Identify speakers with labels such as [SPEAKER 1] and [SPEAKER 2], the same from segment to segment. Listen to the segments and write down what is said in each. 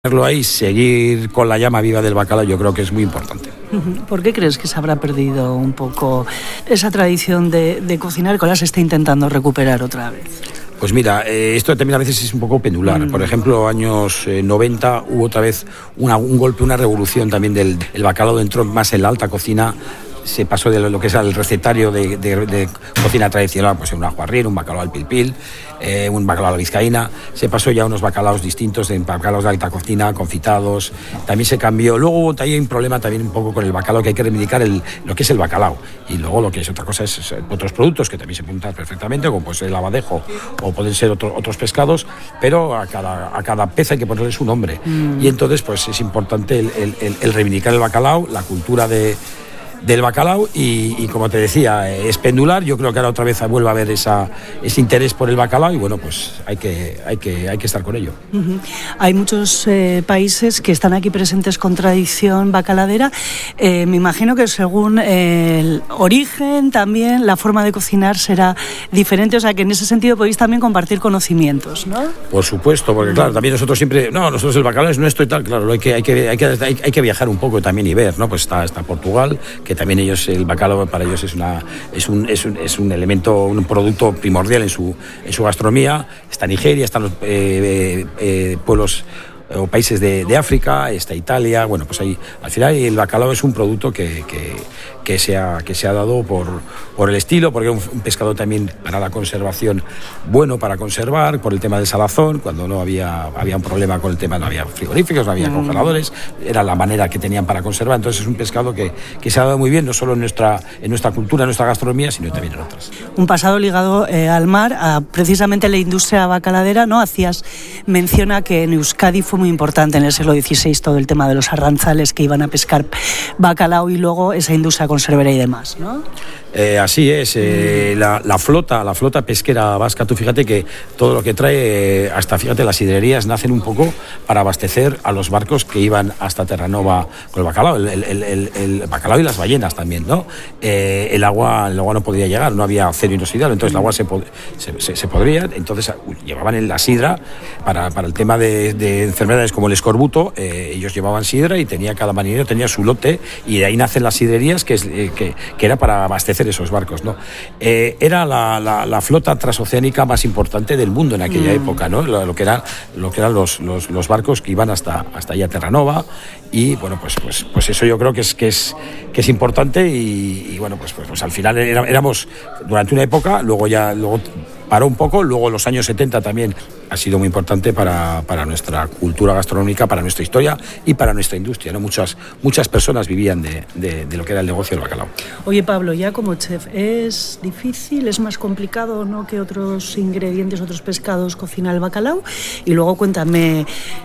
[SPEAKER 1] Ahí, seguir con la llama viva del bacalao, yo creo que es muy importante.
[SPEAKER 2] ¿Por qué crees que se habrá perdido un poco esa tradición de cocinar que ahora se está intentando recuperar otra vez?
[SPEAKER 1] Pues mira, esto también a veces es un poco pendular. Por ejemplo, años 90 hubo otra vez un golpe, una revolución también del bacalao, entró más en la alta cocina. Se pasó de lo que es el recetario de cocina tradicional, pues un ajo arriero, un bacalao al pilpil, un bacalao a la vizcaína. Se pasó ya a unos bacalaos distintos, en bacalaos de alta cocina, confitados. También se cambió. Luego hubo un problema también un poco con el bacalao, que hay que reivindicar lo que es el bacalao. Y luego lo que es otra cosa es otros productos que también se pueden usar perfectamente, como pues el abadejo o pueden ser otros pescados, pero a cada pez hay que ponerle su nombre. Y entonces pues es importante el reivindicar el bacalao, la cultura del bacalao y como te decía, es pendular. Yo creo que ahora otra vez vuelve a haber ese interés por el bacalao y bueno, pues hay que estar con ello.
[SPEAKER 2] Hay muchos países que están aquí presentes con tradición bacaladera. Me imagino que según el origen también la forma de cocinar será diferente, o sea que en ese sentido podéis también compartir conocimientos, ¿no?
[SPEAKER 1] Por supuesto, porque claro, también nosotros el bacalao es nuestro y tal, claro, hay que viajar un poco también y ver, ¿no? Pues está Portugal, que también el bacalao para ellos es un elemento, un producto primordial en su gastronomía. Está Nigeria, están los pueblos o países de África, está Italia. Bueno, pues ahí al final el bacalao es un producto que se ha dado por el estilo, porque es un pescado también para la conservación, bueno para conservar, por el tema del salazón, cuando no había un problema con el tema, no había frigoríficos, no había congeladores, era la manera que tenían para conservar. Entonces es un pescado que se ha dado muy bien, no solo en nuestra cultura, en nuestra gastronomía, sino también en otras.
[SPEAKER 2] Un pasado ligado al mar, a precisamente la industria bacaladera, ¿no? Hacías mención a que en Euskadi fue muy importante en el siglo XVI todo el tema de los arrantzales que iban a pescar bacalao y luego esa industria conservera y demás, ¿no?
[SPEAKER 1] Así es, la flota pesquera vasca, tú fíjate que todo lo que trae, hasta fíjate, las sidrerías nacen un poco para abastecer a los barcos que iban hasta Terranova con el bacalao, el bacalao y las ballenas también, ¿no? El agua no podía llegar, no había acero inoxidable, entonces el agua se podría, entonces llevaban en la sidra para el tema de enfermedades como el escorbuto, ellos llevaban sidra y cada marinero tenía su lote y de ahí nacen las sidrerías que era para abastecer esos barcos, ¿no? Era la flota transoceánica más importante del mundo en aquella época, ¿no? Lo que eran los barcos que iban hasta allá a Terranova y bueno, pues eso yo creo que es importante y bueno, pues al final éramos durante una época, luego paró un poco, luego en los años 70 también ha sido muy importante para nuestra cultura gastronómica, para nuestra historia y para nuestra industria, ¿no? Muchas personas vivían de lo que era el negocio del bacalao.
[SPEAKER 2] Oye, Pablo, ya como chef, ¿es difícil, es más complicado, ¿no?, que otros ingredientes, otros pescados cocina el bacalao? Y luego cuéntame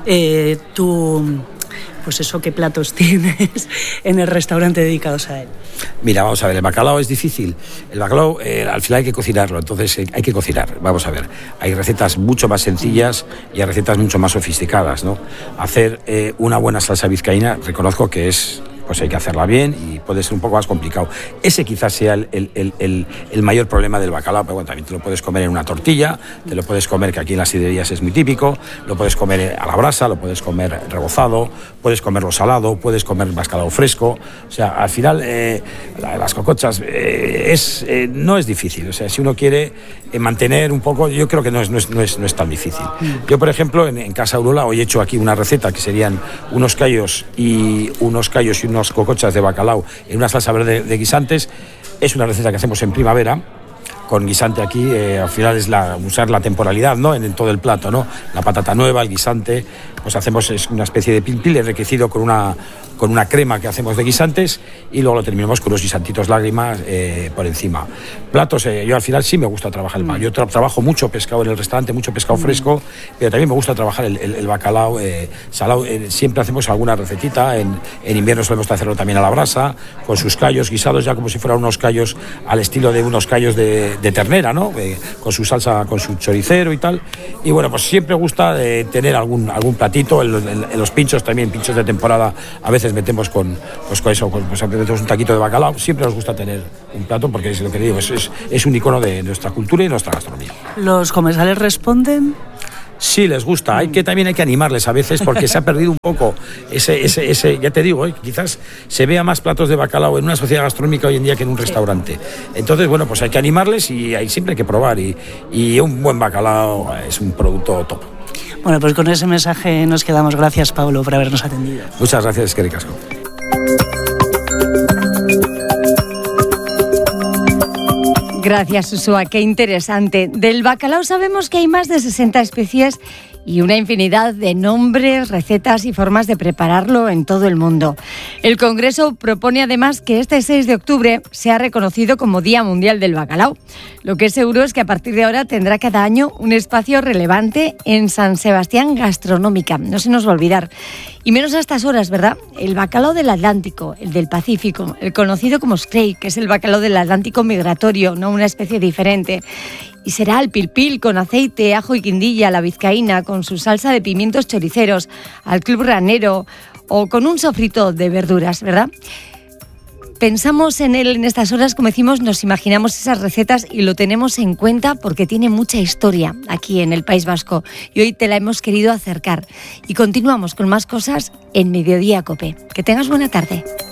[SPEAKER 2] pues eso, ¿qué platos tienes en el restaurante dedicados a él?
[SPEAKER 1] Mira, vamos a ver, el bacalao es difícil. El bacalao, al final hay que cocinarlo, entonces hay que cocinar. Vamos a ver, hay recetas mucho más sencillas y hay recetas mucho más sofisticadas, ¿no? Hacer una buena salsa vizcaína, reconozco que pues hay que hacerla bien y puede ser un poco más complicado. Ese quizás sea el mayor problema del bacalao, pero bueno, también te lo puedes comer en una tortilla, te lo puedes comer, que aquí en las sidrerías es muy típico, lo puedes comer a la brasa, lo puedes comer rebozado, puedes comerlo salado, puedes comer bacalao fresco. O sea, al final las cocochas no es difícil. O sea, si uno quiere mantener un poco, yo creo que no es tan difícil. Yo, por ejemplo, en Casa Urola hoy he hecho aquí una receta que serían unos callos y unas cocochas de bacalao en una salsa verde de guisantes. Es una receta que hacemos en primavera con guisante aquí, al final es usar la temporalidad, ¿no?, en todo el plato, ¿no? La patata nueva, el guisante, pues hacemos una especie de pilpil enriquecido con una crema que hacemos de guisantes y luego lo terminamos con unos guisantitos lágrimas por encima. Platos, yo al final sí me gusta trabajar el mar. Yo trabajo mucho pescado en el restaurante, mucho pescado fresco, pero también me gusta trabajar el bacalao salado. Siempre hacemos alguna recetita, en invierno solemos hacerlo también a la brasa, con sus callos guisados ya como si fueran unos callos al estilo de unos callos de ternera, ¿no? Con su salsa, con su choricero y tal. Y bueno, pues siempre gusta tener algún platito, en los pinchos también, pinchos de temporada, a veces metemos con metemos un taquito de bacalao. Siempre nos gusta tener un plato porque es lo que digo, es un icono de nuestra cultura y nuestra gastronomía.
[SPEAKER 2] ¿Los comensales responden?
[SPEAKER 1] Sí, les gusta. También hay que animarles a veces porque se ha perdido un poco ese ya te digo, quizás se vea más platos de bacalao en una sociedad gastronómica hoy en día que en un restaurante. Entonces, bueno, pues hay que animarles y siempre hay que probar y un buen bacalao es un producto top.
[SPEAKER 2] Bueno, pues con ese mensaje nos quedamos. Gracias, Pablo, por habernos atendido.
[SPEAKER 1] Muchas gracias, eskerrik asko.
[SPEAKER 3] Gracias, Susua, qué interesante. Del bacalao sabemos que hay más de 60 especies y una infinidad de nombres, recetas y formas de prepararlo en todo el mundo. El Congreso propone además que este 6 de octubre sea reconocido como Día Mundial del Bacalao. Lo que es seguro es que a partir de ahora tendrá cada año un espacio relevante en San Sebastián Gastronómica. No se nos va a olvidar. Y menos a estas horas, ¿verdad? El bacalao del Atlántico, el del Pacífico, el conocido como Scray, que es el bacalao del Atlántico migratorio, no una especie diferente. Y será el pilpil con aceite, ajo y guindilla, la vizcaína con su salsa de pimientos choriceros, al club ranero o con un sofrito de verduras, ¿verdad? Pensamos en él en estas horas, como decimos, nos imaginamos esas recetas y lo tenemos en cuenta porque tiene mucha historia aquí en el País Vasco y hoy te la hemos querido acercar. Y continuamos con más cosas en Mediodía COPE. Que tengas buena tarde.